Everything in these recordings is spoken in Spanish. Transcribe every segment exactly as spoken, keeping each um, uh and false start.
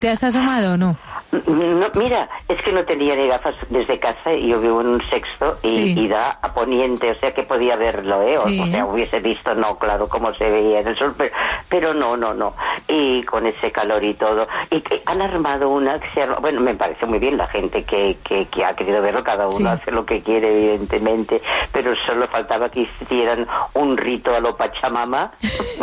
¿Te has asomado o no? No, mira, es que no tenía ni gafas desde casa y yo vivo en un sexto y, sí. y da a poniente, o sea que podía verlo, ¿eh? O, sí. o sea, hubiese visto, no, claro, cómo se veía en el sol, pero, pero no, no, no. Y con ese calor y todo. Y que han armado una que se arma, bueno, me parece muy bien la gente que, que, que ha querido verlo, cada uno sí. hace lo que quiere, evidentemente, pero solo faltaba que hicieran un rito a lo Pachamama.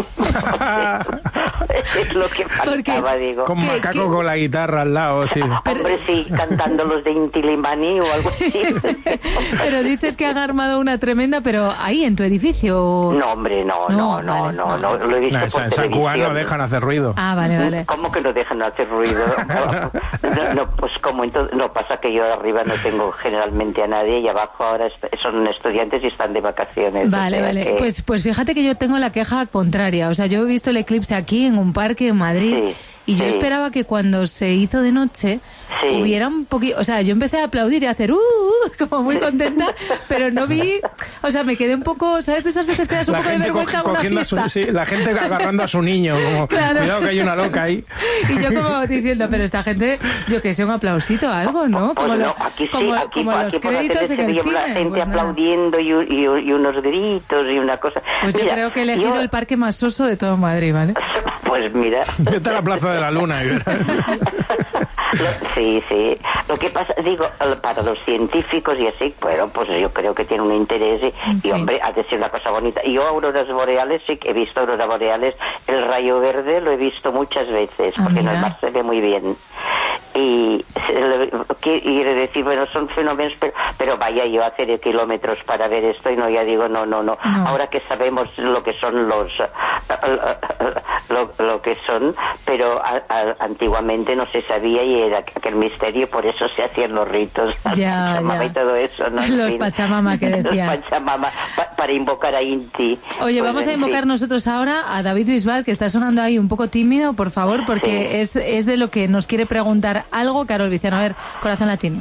Es lo que faltaba, Porque, digo. Con Macaco ¿Qué? con la guitarra al lado, sí. Pero, hombre, sí, cantando los de Inti Illimani o algo así. Pero dices que han armado una tremenda, pero ahí en tu edificio. No, hombre, no, no, no, no, vale, no, no, lo he visto No, por en San Juan no dejan hacer ruido. Ah, vale, vale. ¿Cómo que no dejan hacer ruido? No, no, pues como entonces, no, pasa que yo arriba no tengo generalmente a nadie y abajo ahora son estudiantes y están de vacaciones. Vale, o sea vale. que... Pues, pues fíjate que yo tengo la queja contraria. O sea, yo he visto el eclipse aquí en un parque en Madrid. Sí. Y yo sí. esperaba que cuando se hizo de noche sí. hubiera un poquito... O sea, yo empecé a aplaudir y a hacer... Uh, uh, como muy contenta, pero no vi... O sea, me quedé un poco... ¿Sabes? De esas veces que das un La poco de gente vergüenza co- a una cogiendo a fiesta. su, sí, la gente agarrando a su niño, como, Claro. cuidado que hay una loca ahí. Y yo como diciendo, pero esta gente, yo que sé, un aplausito, algo, ¿no? Pues Como, no, lo- aquí sí, como, aquí, como aquí los por la créditos tele en se el veía cine. la gente Pues nada. aplaudiendo y, y, y unos gritos y una cosa. Pues yo Mira, creo que he elegido yo- el parque más soso de todo Madrid, ¿vale? Pues mira... Vete a la Plaza de la Luna y verás. Lo- sí, sí. Lo que pasa, digo, para los científicos y así, bueno, pues yo creo que tiene un interés y, Sí. y, hombre, ha de ser una cosa bonita. Yo auroras boreales, sí que he visto auroras boreales. El rayo verde lo he visto muchas veces, Ah, porque en mira. el mar se ve muy bien. Y quiere decir, bueno, son fenómenos, pero, pero vaya yo a hacer kilómetros para ver esto y no, ya digo, no, no, no. No. Ahora que sabemos lo que son los, lo, lo que son, pero a, a, antiguamente no se sabía y era aquel misterio, por eso se hacían los ritos, Ya, Pachamama ya. y todo eso, ¿no? En Los fin. Pachamama que decías. Los Pachamama, pa, para invocar a Inti. Oye, Pues, vamos a en invocar fin. nosotros ahora a David Bisbal, que está sonando ahí un poco tímido, por favor, porque Sí. es, es de lo que nos quiere preguntar algo Carol Viciano. A ver, Corazón Latino.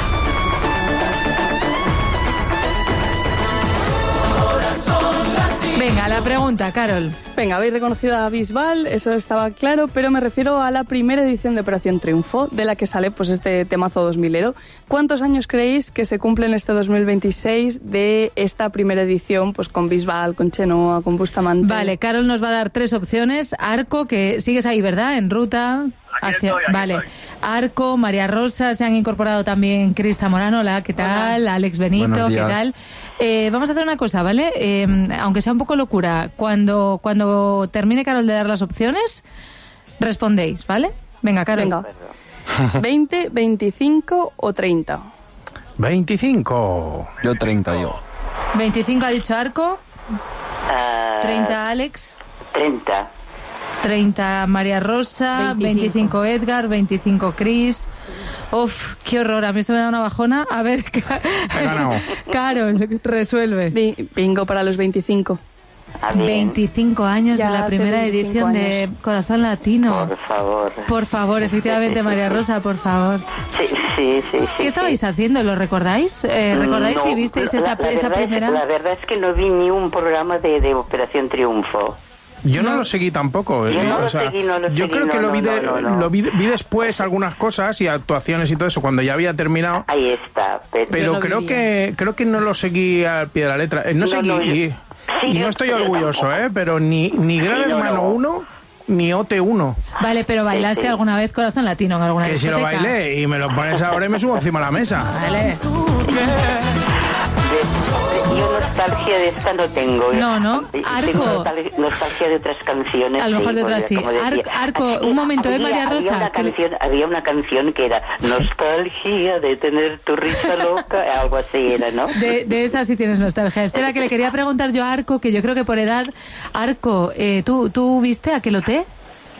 Venga, la pregunta, Carol. Venga, habéis reconocido a Bisbal, eso estaba claro, pero me refiero a la primera edición de Operación Triunfo, de la que sale pues este temazo dos milero. ¿Cuántos años creéis que se cumplen este dos mil veintiséis de esta primera edición, pues con Bisbal, con Chenoa, con Bustamante? Vale, Carol nos va a dar tres opciones. Arco, que sigues ahí, ¿verdad? En ruta. Aquí estoy, aquí Vale. estoy. Arco, María Rosa, se han incorporado también Crista Morano, hola, ¿qué tal? Alex Benito, Buenos ¿qué días. tal? Eh, vamos a hacer una cosa, ¿vale? Eh, aunque sea un poco locura, cuando, cuando termine Carol de dar las opciones, respondéis, ¿vale? Venga, Carol. Venga. ¿veinte, veinticinco o treinta? veinticinco. Yo treinta, yo. veinticinco ha dicho Arco, Ah, treinta Alex, treinta. treinta María Rosa, veinticinco. veinticinco Edgar, veinticinco Cris. Uf, qué horror, a mí esto me da una bajona. A ver, He ganado. Carol, resuelve. Bi- Bingo para los veinticinco. Ah, bien. veinticinco años Ya de la hace primera veinticinco edición de años. Corazón Latino. Por favor. Por favor, efectivamente, María Rosa, por favor. Sí, sí, sí. sí ¿Qué estabais sí. haciendo? ¿Lo recordáis? Eh, ¿Recordáis No, si visteis la- esa, la esa verdad es- primera? la verdad es que no vi ni un programa de, de Operación Triunfo. Yo no, No. lo seguí tampoco. Yo eh, no o lo sea, seguí, no lo yo seguí, creo que no, lo, vi no, de- no, no. lo vi, vi después algunas cosas y actuaciones y todo eso cuando ya había terminado. Ahí está. Pero, Pero no creo vivía. que creo que no lo seguí al pie de la letra. Eh, No, No, seguí no, yo- y, sí, y yo- no estoy yo orgulloso, tampoco. ¿eh? Pero ni ni Gran Sí, no, Hermano no. uno ni O T uno. Vale, pero ¿bailaste Sí, sí. alguna vez Corazón Latino en alguna Que si lo discoteca? bailé y me lo pones ahora y me subo encima de la mesa. Vale. de- de- yo nostalgia de esta no tengo. No, no. Tengo Arco. nostal- nostalgia de otras canciones. A lo mejor sí, de otras porque, sí. como decía- Arco- Arco, Así, un momento, ¿eh, había- María había Rosa? Una Que le- canción, había una canción que era Nostalgia de tener tu risa loca, algo así era, ¿no? De, de esa sí tienes nostalgia. Espera, que le quería preguntar yo a Arco, que yo creo que por edad... Arco, eh, ¿tú, ¿tú viste Aquelote? Eh,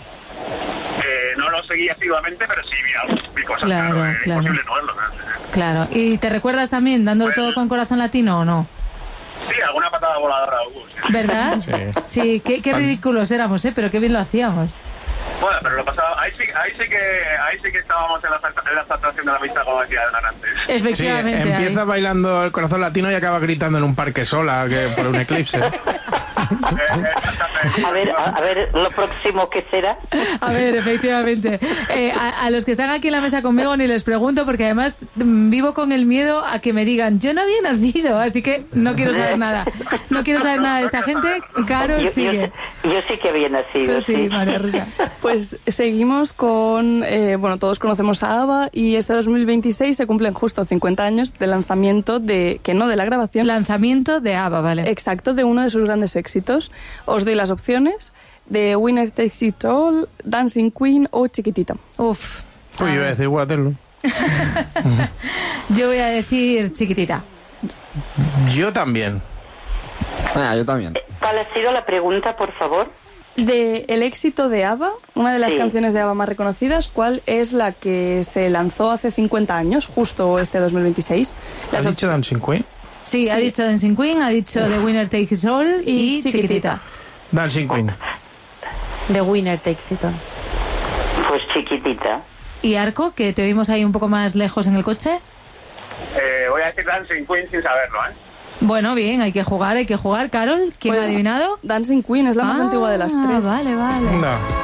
no lo seguí asiduamente, pero sí vi, algo, vi cosas. Claro, Claro, eh, claro. imposible no verlo. ¿no? Claro. ¿Y te recuerdas también dándolo Pues- todo con Corazón Latino o no? Sí, alguna patada voladora hubo. Sí. ¿Verdad? Sí. Sí, qué, qué ridículos éramos, ¿eh? Pero qué bien lo hacíamos. Bueno, pero lo pasaba. Ahí sí, ahí sí que, ahí sí que estábamos en la, en la saturación de la vista, como decía Hernán antes. Sí, Efectivamente. empieza ahí. bailando el Corazón Latino y acaba gritando en un parque sola que por un eclipse. A ver, a, a ver, lo próximo que será. A ver, efectivamente. Eh, a, a los que están aquí en la mesa conmigo ni les pregunto porque además mm, vivo con el miedo a que me digan yo no había nacido, así que no quiero saber nada. No quiero saber nada de esta gente. Carol Yo, sigue. yo, yo sí que había nacido. Tú sí, María Rosa. Pues seguimos con, eh, bueno, todos conocemos a ABBA y este dos mil veintiséis se cumplen justo cincuenta años del lanzamiento de, que no de la grabación. Lanzamiento de ABBA, vale. Exacto, de uno de sus grandes éxitos. Os doy las opciones de Winner Takes It All, Dancing Queen o Chiquitita. Uf. Uy, iba a decir Waterloo. Yo voy a decir Chiquitita. Yo también. Ah, yo también. ¿Cuál ha sido la pregunta, por favor? De el éxito de ABBA, una de las Sí. canciones de ABBA más reconocidas, ¿cuál es la que se lanzó hace cincuenta años, justo este dos mil veintiséis? ¿Has Las dicho Dancing Queen? Sí, Sí. ha dicho Dancing Queen, ha dicho The Winner Takes It All y, Y Chiquitita. Chiquitita. Dancing Queen. The Winner Takes It All. Pues Chiquitita. ¿Y Arco, que te oímos ahí un poco más lejos en el coche? Eh, voy a decir Dancing Queen sin saberlo, ¿eh? Bueno, bien, hay que jugar, hay que jugar. Carol, ¿quién Pues, ha adivinado? Dancing Queen es la más Ah, antigua de las tres. Vale, vale. No.